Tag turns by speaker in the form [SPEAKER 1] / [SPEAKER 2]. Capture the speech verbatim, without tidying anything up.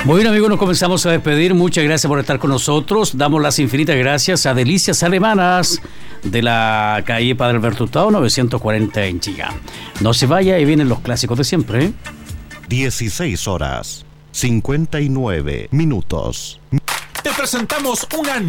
[SPEAKER 1] Bueno, amigos, nos comenzamos a despedir. Muchas gracias por estar con nosotros. Damos las infinitas gracias a Delicias Alemanas de la calle Padre Alberto Hurtado novecientos cuarenta en Chillán. No se vaya, y vienen los clásicos de siempre, ¿eh?
[SPEAKER 2] dieciséis horas, cincuenta y nueve minutos.
[SPEAKER 3] Te presentamos una